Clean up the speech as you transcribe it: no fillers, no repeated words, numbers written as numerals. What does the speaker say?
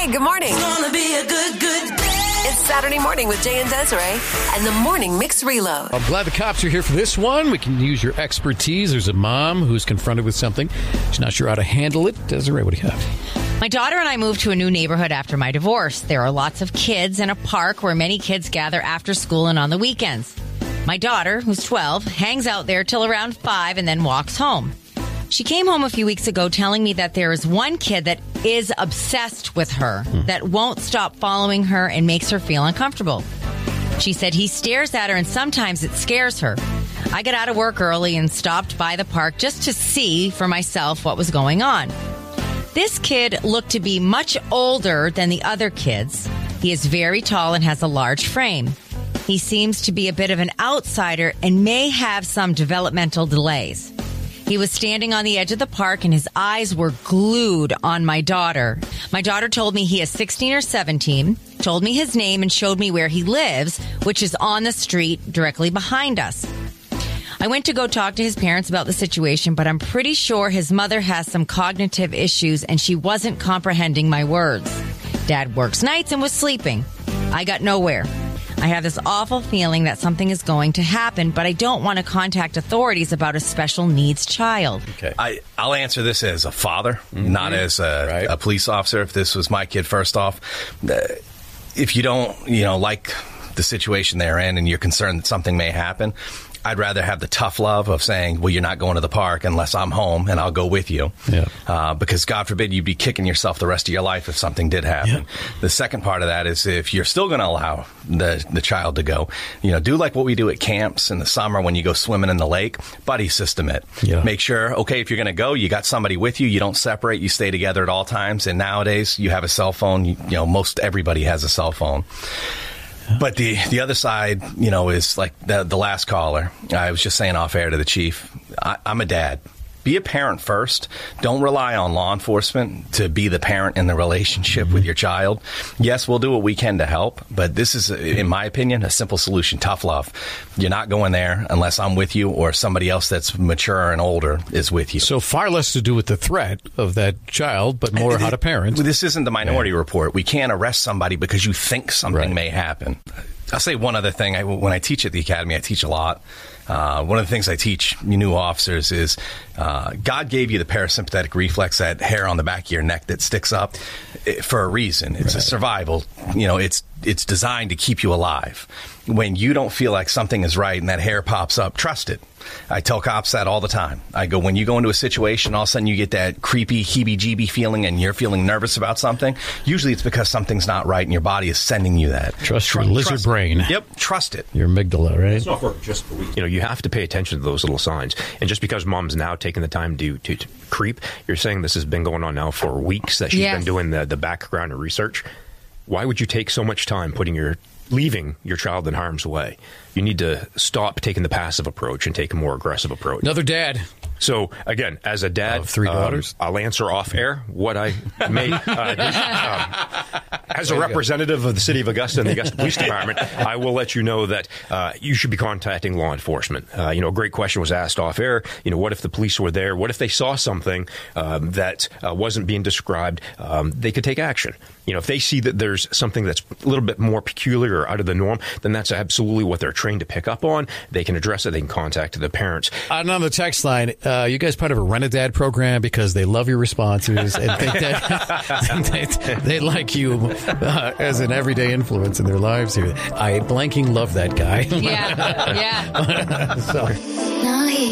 Hey, good morning. It's gonna be a good day. It's Saturday morning with Jay and Desiree and the Morning Mix Reload. I'm glad the cops are here for this one. We can use your expertise. There's a mom who's confronted with something. She's not sure how to handle it. Desiree, what do you have? My daughter and I moved to a new neighborhood after my divorce. There are lots of kids and a park where many kids gather after school and on the weekends. My daughter, who's 12, hangs out there till around 5 and then walks home. She came home a few weeks ago telling me that there is one kid that is obsessed with her, that won't stop following her and makes her feel uncomfortable. She said he stares at her and sometimes it scares her. I got out of work early and stopped by the park just to see for myself what was going on. This kid looked to be much older than the other kids. He is very tall and has a large frame. He seems to be a bit of an outsider and may have some developmental delays. He was standing on the edge of the park and his eyes were glued on my daughter. My daughter told me he is 16 or 17, told me his name and showed me where he lives, which is on the street directly behind us. I went to go talk to his parents about the situation, but I'm pretty sure his mother has some cognitive issues and she wasn't comprehending my words. Dad works nights and was sleeping. I got nowhere. I have this awful feeling that something is going to happen, but I don't want to contact authorities about a special needs child. Okay. I'll answer this as a father, not as a police officer. If this was my kid, first off, if you don't, like the situation they're in and you're concerned that something may happen, I'd rather have the tough love of saying, well, you're not going to the park unless I'm home and I'll go with you. Yeah. Because God forbid you'd be kicking yourself the rest of your life if something did happen. Yeah. The second part of that is if you're still going to allow the child to go, do like what we do at camps in the summer when you go swimming in the lake, buddy system it. Yeah. Make sure, okay, if you're going to go, you got somebody with you. You don't separate. You stay together at all times. And nowadays you have a cell phone. Most everybody has a cell phone. But the other side, is like the last caller. I was just saying off air to the chief, I'm a dad. Be a parent first. Don't rely on law enforcement to be the parent in the relationship with your child. Yes, we'll do what we can to help, but this is, in my opinion, a simple solution. Tough love. You're not going there unless I'm with you or somebody else that's mature and older is with you. So far less to do with the threat of that child, but more how to parent. This isn't the Minority Report. We can't arrest somebody because you think something may happen. I'll say one other thing. When I teach at the academy, I teach a lot. One of the things I teach new officers is God gave you the parasympathetic reflex, that hair on the back of your neck that sticks up, for a reason. It's a survival. It's designed to keep you alive. When you don't feel like something is right and that hair pops up, trust it. I tell cops that all the time. I go, when you go into a situation, all of a sudden you get that creepy heebie-jeebie feeling and you're feeling nervous about something, usually it's because something's not right and your body is sending you that. Trust your lizard brain. Yep, trust it. Your amygdala, right? It's not for just a week. You have to pay attention to those little signs. And just because mom's now taking the time to creep, you're saying this has been going on now for weeks, that she's been doing the background and research. Why would you take so much time leaving your child in harm's way? You need to stop taking the passive approach and take a more aggressive approach. Another dad. So, again, as a dad of 3 daughters, I'll answer off air what I may do. As a representative of the city of Augusta and the Augusta Police Department, I will let you know that you should be contacting law enforcement. A great question was asked off air. What if the police were there? What if they saw something that wasn't being described? They could take action. If they see that there's something that's a little bit more peculiar or out of the norm, then that's absolutely what they're trained to pick up on. They can address it. They can contact the parents. And on the text line, you guys part of a Rent-A-Dad program because they love your responses and think that they like you as an everyday influence in their lives here. I blanking love that guy. Yeah. So.